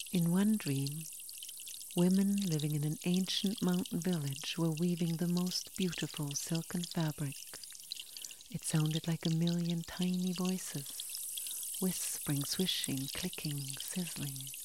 In one dream, women living in an ancient mountain village were weaving the most beautiful silken fabric. It sounded like a million tiny voices, whispering, swishing, clicking, sizzling.